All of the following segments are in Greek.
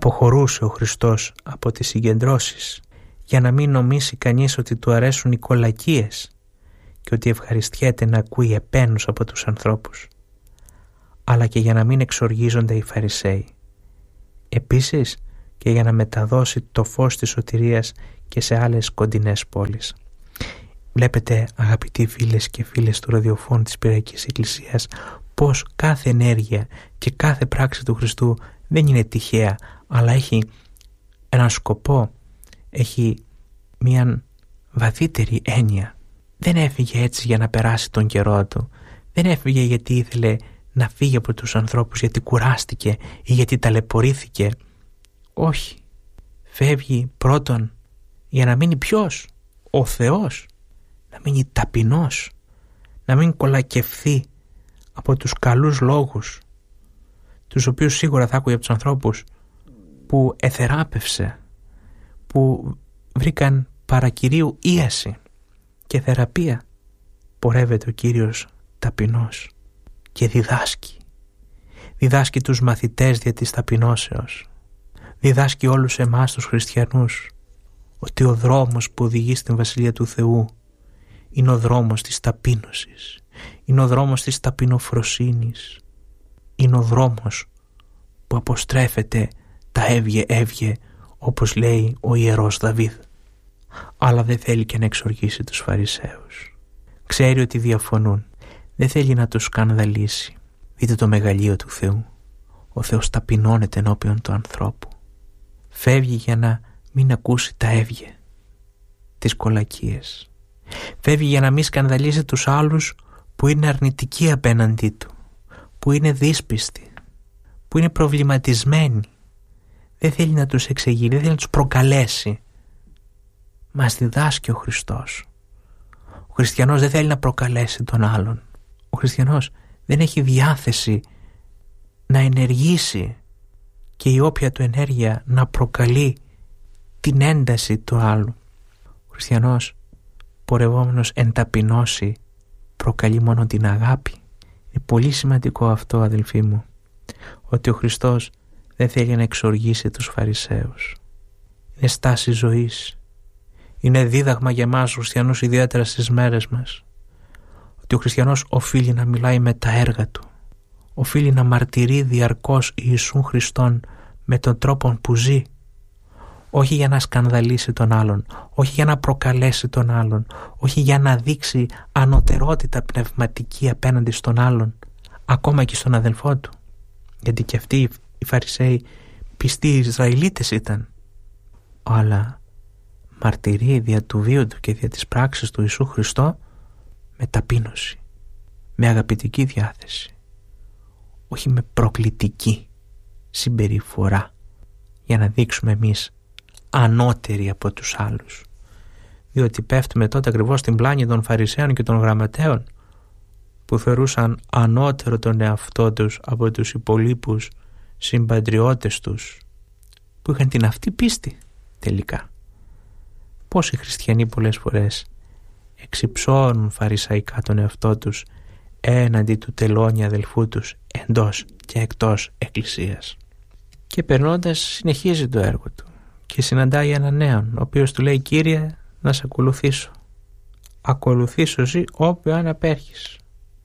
Αποχωρούσε ο Χριστός από τις συγκεντρώσεις για να μην νομίσει κανείς ότι του αρέσουν οι κολακίες και ότι ευχαριστιέται να ακούει επένους από τους ανθρώπους, αλλά και για να μην εξοργίζονται οι Φαρισαίοι. Επίσης και για να μεταδώσει το φως της σωτηρίας και σε άλλες κοντινές πόλεις. Βλέπετε, αγαπητοί φίλες και φίλες του ραδιοφώνου της Πυριακής Εκκλησίας, πως κάθε ενέργεια και κάθε πράξη του Χριστού δεν είναι τυχαία, αλλά έχει έναν σκοπό, έχει μια βαθύτερη έννοια. Δεν έφυγε έτσι για να περάσει τον καιρό του, δεν έφυγε γιατί ήθελε να φύγει από τους ανθρώπους, γιατί κουράστηκε ή γιατί ταλαιπωρήθηκε. Όχι, φεύγει πρώτον για να μείνει ποιος? Ο Θεός, να μείνει ταπεινός, να μην κολακευθεί από τους καλούς λόγους, τους οποίους σίγουρα θα άκουγε από τους ανθρώπους που εθεράπευσε, που βρήκαν παρακυρίου ίαση και θεραπεία. Πορεύεται ο Κύριος ταπεινός και διδάσκει τους μαθητές δια της ταπεινώσεως, διδάσκει όλους εμάς τους χριστιανούς ότι ο δρόμος που οδηγεί στην Βασιλεία του Θεού είναι ο δρόμος της ταπείνωσης, είναι ο δρόμος της ταπεινοφροσύνης, είναι ο δρόμος που αποστρέφεται τα έβγε όπως λέει ο Ιερός Δαβίδ. Αλλά δεν θέλει και να εξοργήσει τους Φαρισαίους. Ξέρει ότι διαφωνούν, δεν θέλει να τους σκανδαλίσει. Δείτε το μεγαλείο του Θεού. Ο Θεός ταπεινώνεται ενώπιον του ανθρώπου. Φεύγει για να μην ακούσει τα έβγε, τις κολακίες. Φεύγει για να μην σκανδαλίσει τους άλλους που είναι αρνητικοί απέναντί του, που είναι δύσπιστοι, που είναι προβληματισμένοι. Δεν θέλει να τους εξεγείρει, δεν θέλει να τους προκαλέσει. Μας διδάσκει ο Χριστός. Ο χριστιανός δεν θέλει να προκαλέσει τον άλλον. Ο χριστιανός δεν έχει διάθεση να ενεργήσει και η όποια του ενέργεια να προκαλεί την ένταση του άλλου. Ο χριστιανός, πορευόμενος εν ταπεινώσει, προκαλεί μόνο την αγάπη. Είναι πολύ σημαντικό αυτό, αδελφοί μου, ότι ο Χριστός δεν θέλει να εξοργήσει τους Φαρισαίους. Είναι στάση ζωής. Είναι δίδαγμα για εμάς τους χριστιανούς, ιδιαίτερα στις μέρες μας, ότι ο χριστιανός οφείλει να μιλάει με τα έργα του, οφείλει να μαρτυρεί διαρκώς Ιησούν Χριστόν με τον τρόπο που ζει, όχι για να σκανδαλίσει τον άλλον, όχι για να προκαλέσει τον άλλον, όχι για να δείξει ανωτερότητα πνευματική απέναντι στον άλλον, ακόμα και στον αδελφό του, γιατί και αυτοί οι Φαρισαίοι πιστοί Ισραηλίτες ήταν, αλλά μαρτυρεί δια του βίου του και δια της πράξης του Ιησού Χριστό με ταπείνωση, με αγαπητική διάθεση, όχι με προκλητική συμπεριφορά για να δείξουμε εμείς ανώτεροι από τους άλλους, διότι πέφτουμε τότε ακριβώς στην πλάνη των Φαρισαίων και των γραμματέων που θεωρούσαν ανώτερο τον εαυτό τους από τους υπολείπους συμπατριώτες τους που είχαν την αυτή πίστη τελικά. Πόσοι χριστιανοί πολλές φορές εξυψώνουν φαρισαϊκά τον εαυτό τους έναντι του τελώνη αδελφού τους εντός και εκτός εκκλησίας. Και περνώντας συνεχίζει το έργο του και συναντάει έναν νέον, ο οποίος του λέει: «Κύριε, να σε ακολουθήσω. Ακολουθήσω εσύ όπου αν απέρχεις».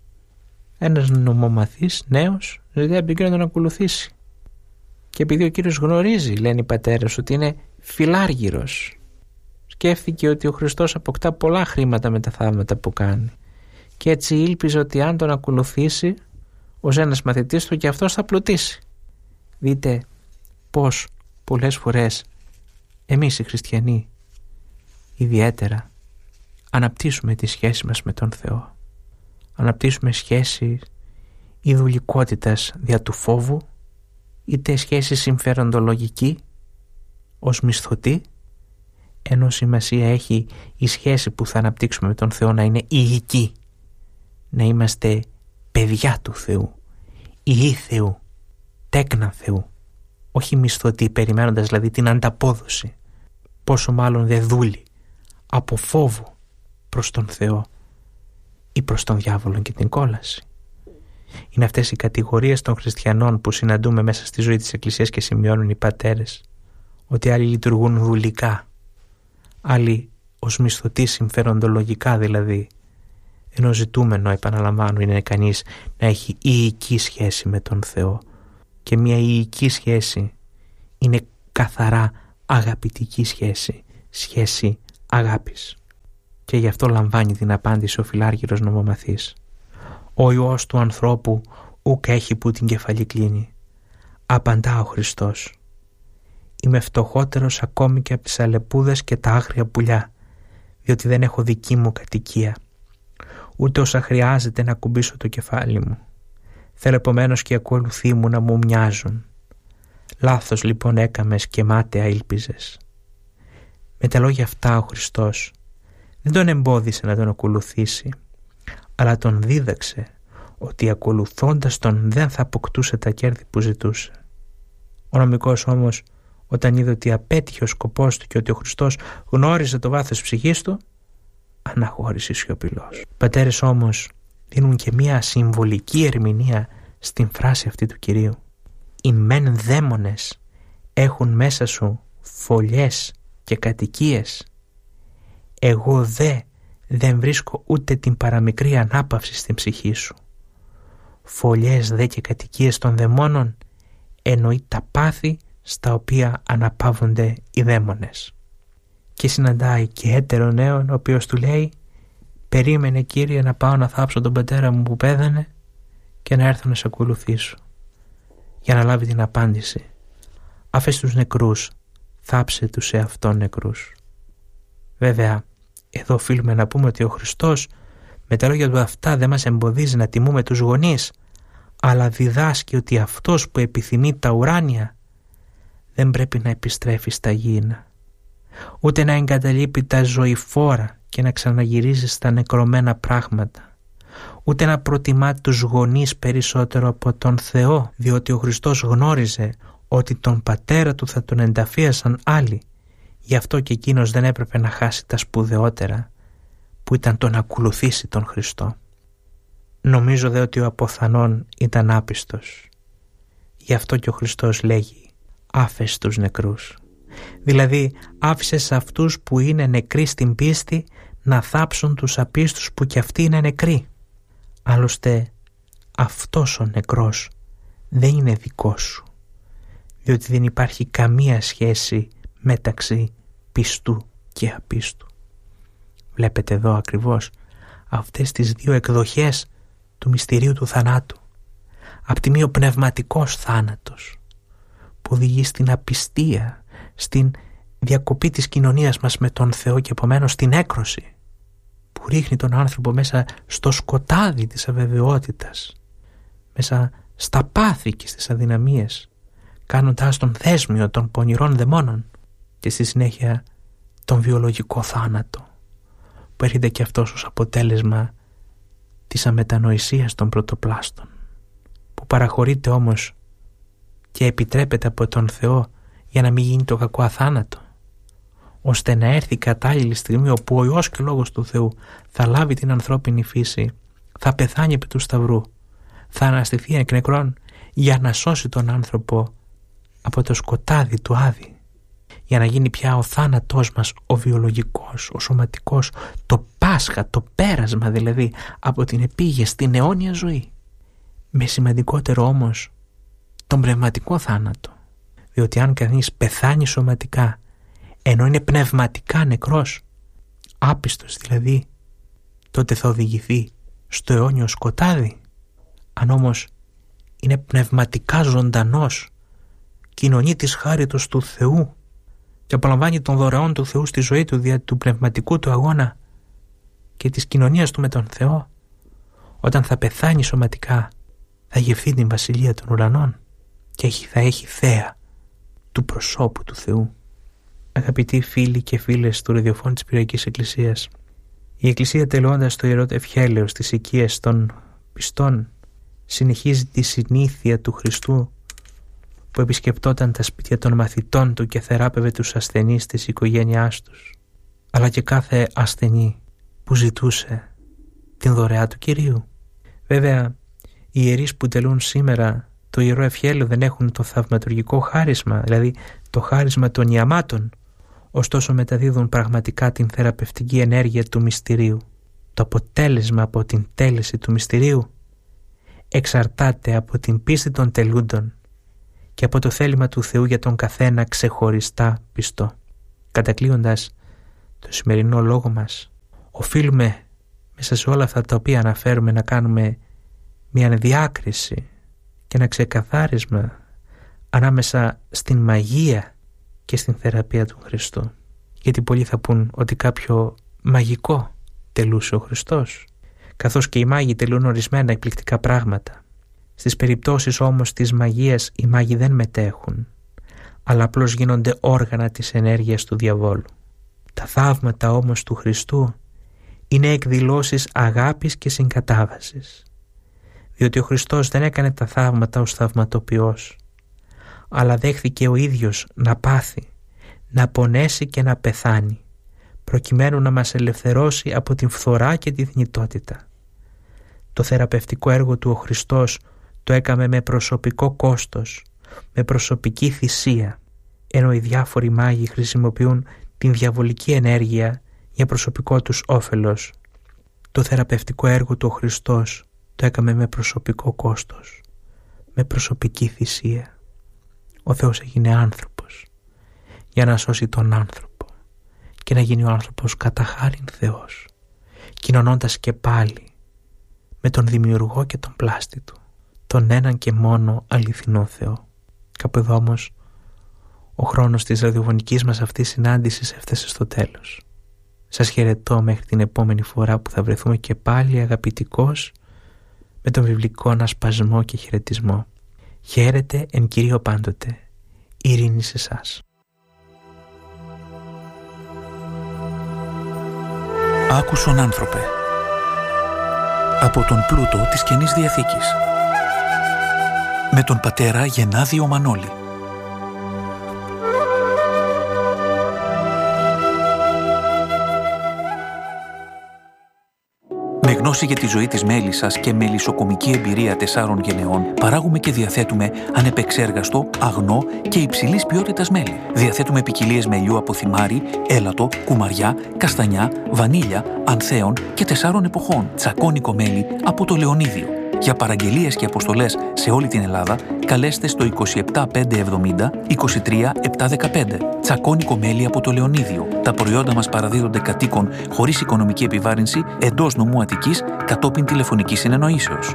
Ένας νομομαθής νέος ζητάει από τον Κύριο να τον ακολουθήσει. Και επειδή ο Κύριος γνωρίζει, λένε οι πατέρες, ότι είναι φιλάργυρος, σκέφτηκε ότι ο Χριστός αποκτά πολλά χρήματα με τα θαύματα που κάνει και έτσι ήλπιζε ότι αν τον ακολουθήσει ως ένας μαθητής του και αυτός θα πλουτίσει. Δείτε πως πολλές φορές εμείς οι χριστιανοί ιδιαίτερα αναπτύσσουμε τη σχέση μας με τον Θεό. Αναπτύσσουμε σχέση ιδουλικότητας δια του φόβου, είτε σχέση συμφεροντολογική ως μισθωτή, ενώ σημασία έχει η σχέση που θα αναπτύξουμε με τον Θεό να είναι ηγική, να είμαστε παιδιά του Θεού, ιη Θεού, τέκνα Θεού, όχι μισθωτή, περιμένοντας δηλαδή την ανταπόδοση, πόσο μάλλον δεν δούλει από φόβο προς τον Θεό ή προς τον διάβολο και την κόλαση. Είναι αυτές οι κατηγορίες των χριστιανών που συναντούμε μέσα στη ζωή της Εκκλησίας και σημειώνουν οι πατέρες, ότι άλλοι λειτουργούν δουλικά, άλλοι ως μισθωτοί συμφεροντολογικά δηλαδή, ενώ ζητούμενο, επαναλαμβάνω, είναι κανείς να έχει ιική σχέση με τον Θεό, και μια ιική σχέση είναι καθαρά αγαπητική σχέση, σχέση αγάπης. Και γι' αυτό λαμβάνει την απάντηση ο φιλάργυρος νομομαθής. Ο Υιός του ανθρώπου ουκ έχει που την κεφαλή κλείνει. Απαντά ο Χριστός. Είμαι φτωχότερος ακόμη και από τις αλεπούδες και τα άγρια πουλιά, διότι δεν έχω δική μου κατοικία, ούτε όσα χρειάζεται να κουμπίσω το κεφάλι μου. Θέλω επομένως και οι ακολουθοί μου να μου μοιάζουν. Λάθος λοιπόν έκαμες και μάταια ήλπιζες. Με τα λόγια αυτά ο Χριστός δεν τον εμπόδισε να τον ακολουθήσει, αλλά τον δίδαξε ότι ακολουθώντας τον δεν θα αποκτούσε τα κέρδη που ζητούσε. Ο νομικός όμως, όταν είδε ότι απέτυχε ο σκοπός του και ότι ο Χριστός γνώριζε το βάθος ψυχής του, αναχώρησε σιωπηλός. Οι πατέρες όμως δίνουν και μία συμβολική ερμηνεία στην φράση αυτή του Κυρίου. Οι μεν δαίμονες έχουν μέσα σου φωλιές και κατοικίες, εγώ δεν βρίσκω ούτε την παραμικρή ανάπαυση στην ψυχή σου. Φωλιές δε και κατοικίες των δαιμόνων εννοεί τα πάθη στα οποία αναπαύονται οι δαίμονες. Και συναντάει και έτερο νέον, ο οποίος του λέει, περίμενε Κύριε να πάω να θάψω τον πατέρα μου που πέθανε και να έρθω να σε ακολουθήσω. Για να λάβει την απάντηση, άφες τους νεκρούς, θάψε τους εαυτόν νεκρούς. Βέβαια, εδώ οφείλουμε να πούμε ότι ο Χριστός με τα λόγια του αυτά δεν μας εμποδίζει να τιμούμε τους γονείς, αλλά διδάσκει ότι αυτός που επιθυμεί τα ουράνια δεν πρέπει να επιστρέφει στα γήινα, ούτε να εγκαταλείπει τα ζωηφόρα και να ξαναγυρίζει στα νεκρωμένα πράγματα, ούτε να προτιμά τους γονείς περισσότερο από τον Θεό, διότι ο Χριστός γνώριζε ότι τον πατέρα του θα τον ενταφίασαν άλλοι. Γι' αυτό και εκείνος δεν έπρεπε να χάσει τα σπουδαιότερα, που ήταν το να ακολουθήσει τον Χριστό. Νομίζω δε ότι ο αποθανών ήταν άπιστος. Γι' αυτό και ο Χριστός λέγει, άφες τους νεκρούς. Δηλαδή άφησε σε αυτούς που είναι νεκροί στην πίστη να θάψουν τους απίστους που κι αυτοί είναι νεκροί. Άλλωστε αυτός ο νεκρός δεν είναι δικός σου, διότι δεν υπάρχει καμία σχέση μεταξύ πιστού και απίστου. Βλέπετε εδώ ακριβώς αυτές τις δύο εκδοχές του μυστηρίου του θανάτου. Απ' τη μία ο πνευματικός θάνατος που οδηγεί στην απιστία, στην διακοπή της κοινωνίας μας με τον Θεό και επομένως στην έκρωση, που ρίχνει τον άνθρωπο μέσα στο σκοτάδι της αβεβαιότητας, μέσα στα πάθη και στις αδυναμίες, κάνοντάς τον δέσμιο των πονηρών δαιμόνων, και στη συνέχεια τον βιολογικό θάνατο, που έρχεται και αυτός ως αποτέλεσμα της αμετανοησίας των πρωτοπλάστων, που παραχωρείται όμως και επιτρέπεται από τον Θεό για να μην γίνει το κακό αθάνατο, ώστε να έρθει η κατάλληλη στιγμή όπου ο Υιός και Λόγος του Θεού θα λάβει την ανθρώπινη φύση, θα πεθάνει επί του σταυρού, θα αναστηθεί εκ νεκρών για να σώσει τον άνθρωπο από το σκοτάδι του Άδη, για να γίνει πια ο θάνατός μας ο βιολογικός, ο σωματικός, το Πάσχα, το πέρασμα δηλαδή από την επίγεια στην αιώνια ζωή. Με σημαντικότερο όμως τον πνευματικό θάνατο, διότι αν κανείς πεθάνει σωματικά ενώ είναι πνευματικά νεκρός, άπιστος δηλαδή, τότε θα οδηγηθεί στο αιώνιο σκοτάδι. Αν όμως είναι πνευματικά ζωντανός, κοινωνεί της χάριτος του Θεού και απολαμβάνει των δωρεών του Θεού στη ζωή του δια του πνευματικού του αγώνα και της κοινωνίας του με τον Θεό, όταν θα πεθάνει σωματικά θα γευθεί την βασιλεία των ουρανών και θα έχει θέα του προσώπου του Θεού. Αγαπητοί φίλοι και φίλες του ραδιοφώνου της Πυριακής Εκκλησίας, η Εκκλησία, τελώντας το ιερό ευχέλαιο στις οικίες των πιστών, συνεχίζει τη συνήθεια του Χριστού που επισκεπτόταν τα σπίτια των μαθητών του και θεράπευε τους ασθενείς της οικογένειάς τους, αλλά και κάθε ασθενή που ζητούσε την δωρεά του Κυρίου. Βέβαια, η Οι ιερείς που τελούν σήμερα το Ιερό Ευχέλαιο δεν έχουν το θαυματουργικό χάρισμα, δηλαδή το χάρισμα των ιαμάτων, ωστόσο μεταδίδουν πραγματικά την θεραπευτική ενέργεια του μυστηρίου. Το αποτέλεσμα από την τέλεση του μυστηρίου εξαρτάται από την πίστη των τελούντων και από το θέλημα του Θεού για τον καθένα ξεχωριστά πιστό. Κατακλείοντας το σημερινό λόγο μας, οφείλουμε μέσα σε όλα αυτά τα οποία αναφέρουμε να κάνουμε μια διάκριση και ένα ξεκαθάρισμα ανάμεσα στην μαγεία και στην θεραπεία του Χριστού. Γιατί πολλοί θα πούν ότι κάποιο μαγικό τελούσε ο Χριστός, καθώς και οι μάγοι τελούν ορισμένα εκπληκτικά πράγματα. Στις περιπτώσεις όμως της μαγείας οι μάγοι δεν μετέχουν, αλλά απλώς γίνονται όργανα της ενέργειας του διαβόλου. Τα θαύματα όμως του Χριστού είναι εκδηλώσεις αγάπης και συγκατάβασης, διότι ο Χριστός δεν έκανε τα θαύματα ως θαυματοποιός, αλλά δέχθηκε ο ίδιος να πάθει, να πονέσει και να πεθάνει, προκειμένου να μας ελευθερώσει από την φθορά και τη θνητότητα. Το θεραπευτικό έργο του ο Χριστός το έκαμε με προσωπικό κόστος, με προσωπική θυσία, ενώ οι διάφοροι μάγοι χρησιμοποιούν την διαβολική ενέργεια για προσωπικό τους όφελος. Το θεραπευτικό έργο του ο Χριστός το έκαμε με προσωπικό κόστος, με προσωπική θυσία. Ο Θεός έγινε άνθρωπος για να σώσει τον άνθρωπο και να γίνει ο άνθρωπος κατά χάριν Θεός, κοινωνώντας και πάλι με τον Δημιουργό και τον πλάστη του, τον έναν και μόνο αληθινό Θεό. Κάπου εδώ όμως ο χρόνος της ραδιοφωνικής μας αυτής συνάντησης έφτασε στο τέλος. Σας χαιρετώ μέχρι την επόμενη φορά που θα βρεθούμε και πάλι αγαπητικώς με τον βιβλικό ανασπασμό και χαιρετισμό. Χαίρετε εν Κυρίω πάντοτε. Ειρήνη σε εσάς. Άκουσον άνθρωπε, από τον πλούτο της Καινής Διαθήκης, με τον πατέρα Γενάδιο Μανώλη. Με γνώση για τη ζωή της μέλισσας και μελισσοκομική εμπειρία 4 γενεών, παράγουμε και διαθέτουμε ανεπεξέργαστο, αγνό και υψηλής ποιότητας μέλι. Διαθέτουμε ποικιλίες μελιού από θυμάρι, έλατο, κουμαριά, καστανιά, βανίλια, ανθέων και 4 εποχών. Τσακώνικο μέλι από το Λεωνίδιο. Για παραγγελίες και αποστολές σε όλη την Ελλάδα, καλέστε στο 27570 23715. Τσακώνικο μέλι από το Λεωνίδιο. Τα προϊόντα μας παραδίδονται κατοίκων χωρίς οικονομική επιβάρυνση εντός νομού Αττικής κατόπιν τηλεφωνικής συνεννοήσεως.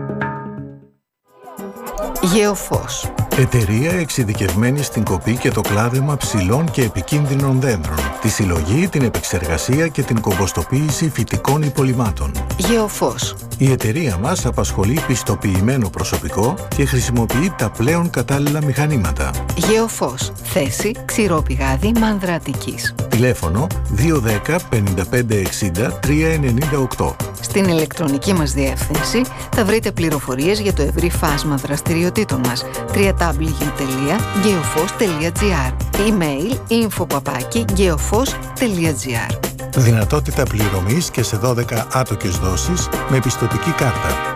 Γεωφός. Εταιρεία εξειδικευμένη στην κοπή και το κλάδεμα ψηλών και επικίνδυνων δέντρων, τη συλλογή, την επεξεργασία και την κομποστοποίηση φυτικών υπολειμμάτων. Γεωφός. Η εταιρεία μας απασχολεί πιστοποιημένο προσωπικό και χρησιμοποιεί τα πλέον κατάλληλα μηχανήματα. Γεωφός. Θέση Ξηρόπηγάδι Μάνδρα Αττικής. Τηλέφωνο 210 55 60 398. Στην ηλεκτρονική μας διεύθυνση θα βρείτε πληροφορίες για το ευρύ φάσμα δραστηριοτήτων μας. www.geofos.gr. Email info@geofos.gr. Δυνατότητα πληρωμής και σε 12 άτοκες δόσεις με πιστωτική κάρτα.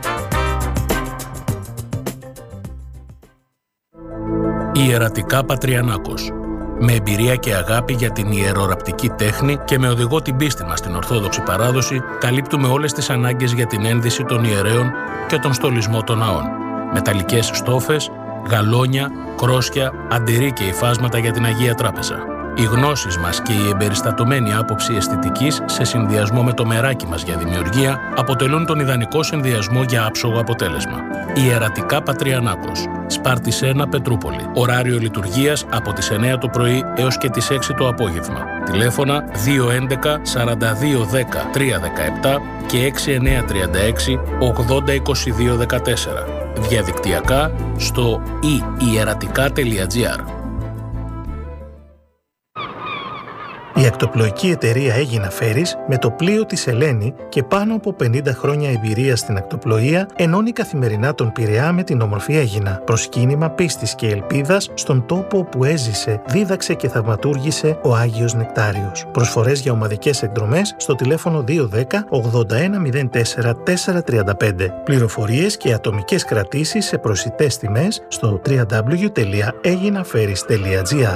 Ιερατικά Πατριανάκος. Με εμπειρία και αγάπη για την ιεροραπτική τέχνη και με οδηγό την πίστη μας στην Ορθόδοξη παράδοση, καλύπτουμε όλες τις ανάγκες για την ένδυση των ιερέων και τον στολισμό των ναών. Μεταλλικές στόφες, γαλόνια, κρόσια, αντιρρή και υφάσματα για την Αγία Τράπεζα. Οι γνώσεις μας και η εμπεριστατωμένη άποψη αισθητικής σε συνδυασμό με το μεράκι μας για δημιουργία αποτελούν τον ιδανικό συνδυασμό για άψογο αποτέλεσμα. Ιερατικά Πατριανάκος. Σπάρτης 1, Πετρούπολη. Ωράριο λειτουργίας από τις 9 το πρωί έως και τις 6 το απόγευμα. Τηλέφωνα 211 42 10 317 και 6936 80 22 14. Διαδικτυακά στο ieratica.gr. Η ακτοπλοϊκή εταιρεία Aegina Ferries με το πλοίο της Ελένη και πάνω από 50 χρόνια εμπειρία στην ακτοπλοεία ενώνει καθημερινά τον Πειραιά με την όμορφη Αίγινα. Προσκύνημα πίστης και ελπίδας στον τόπο όπου έζησε, δίδαξε και θαυματούργησε ο Άγιος Νεκτάριος. Προσφορές για ομαδικές εκδρομές στο τηλέφωνο 210 8104 435. Πληροφορίες και ατομικές κρατήσεις σε προσιτές τιμές στο www.aeginaferries.gr.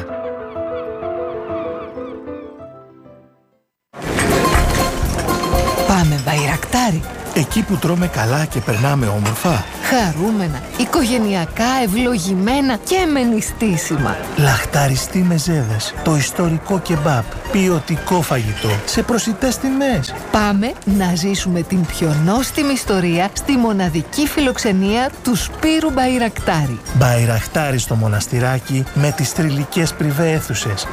Πάμε Μπαϊρακτάρι. Εκεί που τρώμε καλά και περνάμε όμορφα. Χαρούμενα, οικογενειακά, ευλογημένα και με νηστίσιμα. Λαχταριστή μεζέδες, το ιστορικό κεμπάπ, ποιοτικό φαγητό, σε προσιτές τιμές. Πάμε να ζήσουμε την πιο νόστιμη ιστορία στη μοναδική φιλοξενία του Σπύρου Μπαϊρακτάρι. Μπαϊρακτάρι στο μοναστηράκι με τις θρυλικές πριβέ αίθουσες,